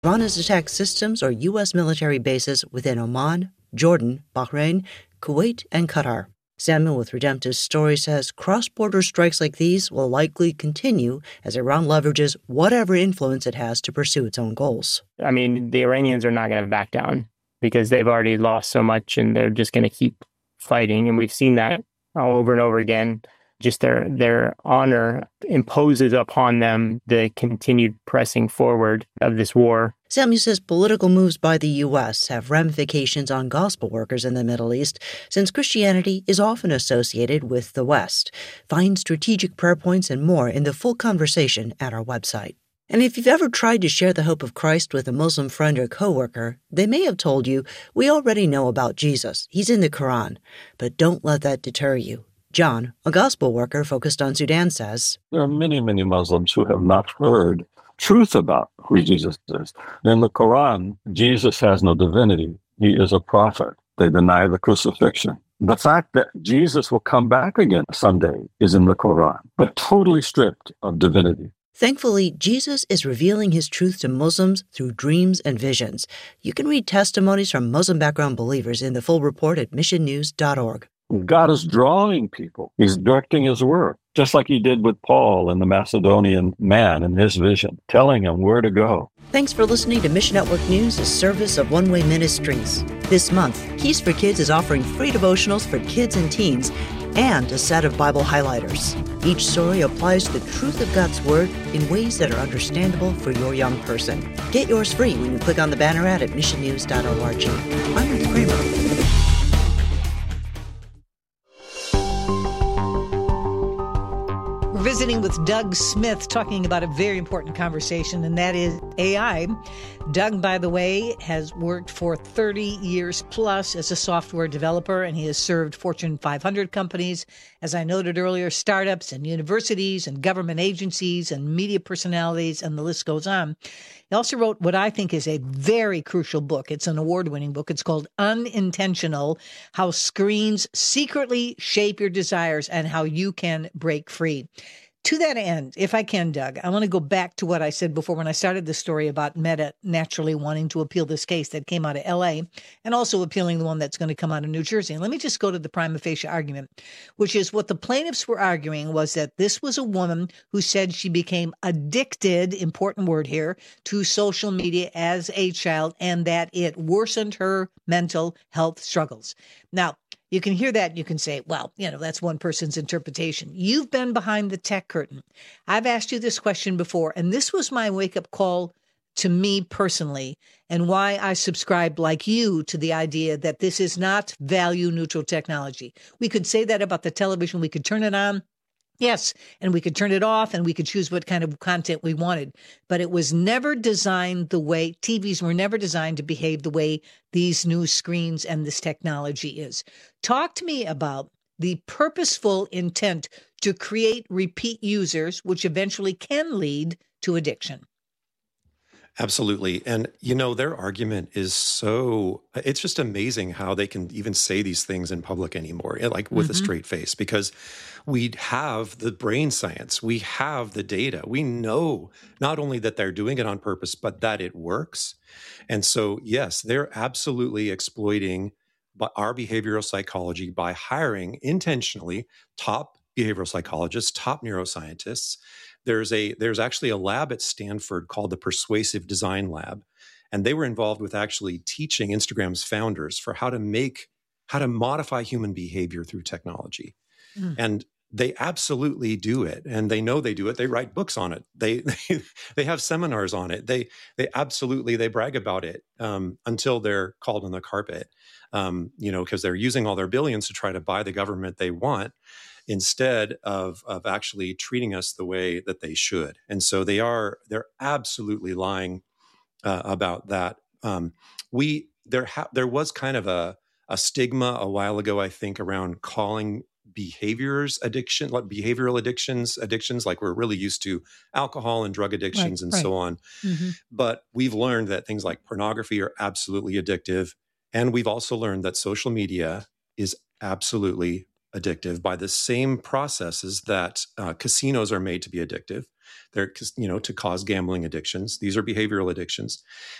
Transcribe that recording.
Iran has attacked systems or U.S. military bases within Oman, Jordan, Bahrain, Kuwait, and Qatar. Samuel with Redemptive Story says cross-border strikes like these will likely continue as Iran leverages whatever influence it has to pursue its own goals. I mean, the Iranians are not going to back down because they've already lost so much and they're just going to keep fighting. And we've seen that all over and over again. Just their honor imposes upon them the continued pressing forward of this war. Samuel says political moves by the U.S. have ramifications on gospel workers in the Middle East, since Christianity is often associated with the West. Find strategic prayer points and more in the full conversation at our website. And if you've ever tried to share the hope of Christ with a Muslim friend or coworker, they may have told you, "We already know about Jesus. He's in the Quran." But don't let that deter you. John, a gospel worker focused on Sudan, says, there are many, many Muslims who have not heard truth about who Jesus is. In the Quran, Jesus has no divinity. He is a prophet. They deny the crucifixion. The fact that Jesus will come back again someday is in the Quran, but totally stripped of divinity. Thankfully, Jesus is revealing his truth to Muslims through dreams and visions. You can read testimonies from Muslim background believers in the full report at missionnews.org. God is drawing people. He's directing his work, just like he did with Paul and the Macedonian man in his vision, telling him where to go. Thanks for listening to Mission Network News, a service of One Way Ministries. This month, Keys for Kids is offering free devotionals for kids and teens and a set of Bible highlighters. Each story applies the truth of God's Word in ways that are understandable for your young person. Get yours free when you click on the banner ad at missionnews.org. I'm Ruth Kramer. We're visiting with Doug Smith, talking about a very important conversation, and that is AI. Doug, by the way, has worked for 30 years plus as a software developer, and he has served Fortune 500 companies, as I noted earlier, startups and universities and government agencies and media personalities, and the list goes on. He also wrote what I think is a very crucial book. It's an award-winning book. It's called Unintentional: How Screens Secretly Shape Your Desires and How You Can Break Free. To that end, if I can, Doug, I want to go back to what I said before when I started the story about Meta naturally wanting to appeal this case that came out of L.A. and also appealing the one that's going to come out of New Jersey. And let me just go to the prima facie argument, which is what the plaintiffs were arguing was that this was a woman who said she became addicted, important word here, to social media as a child and that it worsened her mental health struggles. Now, you can hear that and you can say, well, that's one person's interpretation. You've been behind the tech curtain. I've asked you this question before, and this was my wake-up call to me personally and why I subscribe, like you, to the idea that this is not value-neutral technology. We could say that about the television. We could turn it on. Yes, and we could turn it off and we could choose what kind of content we wanted. But it was never designed the way, TVs were never designed to behave the way these new screens and this technology is. Talk to me about the purposeful intent to create repeat users, which eventually can lead to addiction. Absolutely. And, their argument is it's just amazing how they can even say these things in public anymore, like with a straight face, because we have the brain science, we have the data. We know not only that they're doing it on purpose, but that it works. And so, yes, they're absolutely exploiting our behavioral psychology by hiring intentionally top behavioral psychologists, top neuroscientists. There's actually a lab at Stanford called the Persuasive Design Lab, and they were involved with actually teaching Instagram's founders for how to modify human behavior through technology. And they absolutely do it, and they know they do it. They write books on it. They have seminars on it. They brag about it until they're called on the carpet, because they're using all their billions to try to buy the government they want, instead of actually treating us the way that they should. And so they're absolutely lying about that. There was kind of a stigma a while ago, I think, around calling behavioral addictions, like we're really used to alcohol and drug addictions and so on. But we've learned that things like pornography are absolutely addictive. And we've also learned that social media is absolutely addictive by the same processes that casinos are made to be addictive. They're, to cause gambling addictions. These are behavioral addictions.